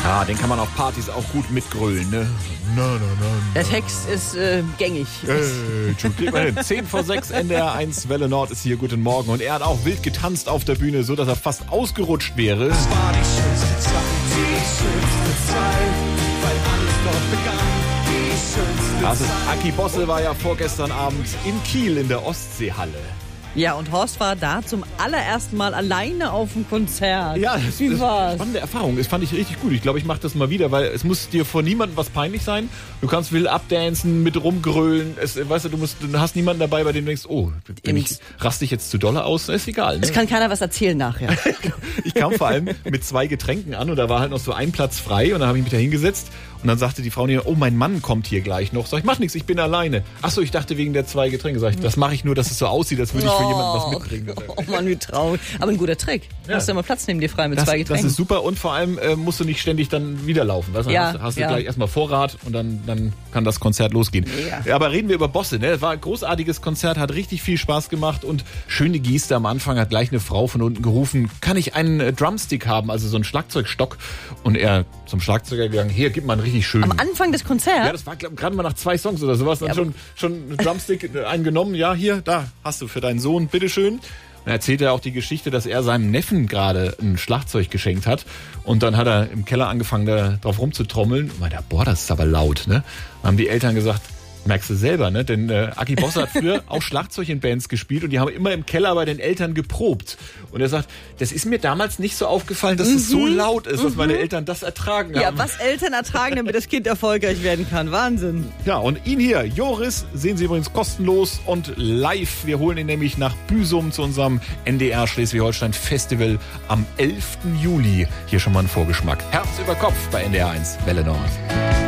Ja, den kann man auf Partys auch gut mitgrölen, ne? Na. Der Text ist gängig. Schon kriegt man hin. 10 vor 6, NDR 1, Welle Nord ist hier. Guten Morgen. Und er hat auch wild getanzt auf der Bühne, so dass er fast ausgerutscht wäre. Es war die schönste Zeit, weil alles dort begann. Die schönste Das ist Aki Bosse, war ja vorgestern Abend in Kiel in der Ostseehalle. Ja, und Horst war da zum allerersten Mal alleine auf dem Konzert. Ja, das Wie ist eine war's? spannende Erfahrung. Das fand ich richtig gut. Ich glaube, ich mache das mal wieder, weil es muss dir vor niemandem was peinlich sein. Du kannst wild abdancen, mit rumgrölen. Weißt du, du hast niemanden dabei, bei dem du denkst, oh, raste ich jetzt zu dolle aus? Ist egal. Ne? Es kann keiner was erzählen nachher. Ich kam vor allem mit 2 Getränken an und da war halt noch so ein Platz frei und dann habe ich mich da hingesetzt und dann sagte die Frau mir, oh, mein Mann kommt hier gleich noch. Sag ich, mach nichts, ich bin alleine. Achso, ich dachte wegen der 2 Getränke. Sag ich, das mache ich nur, dass es so aussieht, als würde ich für jemanden was mitbringen. Oh Mann, wie traurig. Aber ein guter Trick. Ja. Hast du immer Platz neben dir frei mit 2 Das Getränken. ist super und vor allem musst du nicht ständig dann wieder laufen. Weißt du? Ja, hast du ja. gleich erstmal Vorrat und dann kann das Konzert losgehen. Ja. Aber reden wir über Bosse. Ne? Es war ein großartiges Konzert, hat richtig viel Spaß gemacht und schöne Geste am Anfang hat gleich eine Frau von unten gerufen, kann ich einen Drumstick haben, also so einen Schlagzeugstock? Und er zum Schlagzeuger gegangen, hier, gib mal einen richtig schönen. Am Anfang des Konzerts? Ja, das war gerade mal nach 2 Songs oder sowas. Dann schon einen Drumstick eingenommen. Ja, hier, da hast du für deinen Sohn, bitteschön. Dann erzählt er auch die Geschichte, dass er seinem Neffen gerade ein Schlagzeug geschenkt hat. Und dann hat er im Keller angefangen, da drauf rumzutrommeln. Und meinte, boah, das ist aber laut, ne? Dann haben die Eltern gesagt, merkst du selber, ne? Denn Aki Bosse hat früher auch Schlagzeug in Bands gespielt und die haben immer im Keller bei den Eltern geprobt. Und er sagt, das ist mir damals nicht so aufgefallen, dass es so laut ist, dass meine Eltern das ertragen haben. Ja, was Eltern ertragen, damit das Kind erfolgreich werden kann. Wahnsinn. Ja, und ihn hier, Joris, sehen Sie übrigens kostenlos und live. Wir holen ihn nämlich nach Büsum zu unserem NDR Schleswig-Holstein Festival am 11. Juli. Hier schon mal ein Vorgeschmack. Herz über Kopf bei NDR 1, Welle Nord.